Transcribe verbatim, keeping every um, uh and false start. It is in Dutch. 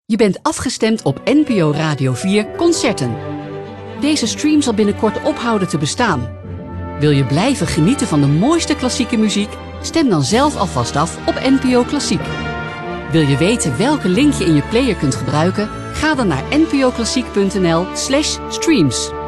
Je bent afgestemd op N P O Radio vier Concerten. Deze stream zal binnenkort ophouden te bestaan. Wil je blijven genieten van de mooiste klassieke muziek? Stem dan zelf alvast af op N P O Klassiek. Wil je weten welke link je in je player kunt gebruiken? Ga dan naar npoklassiek punt n l slash streams.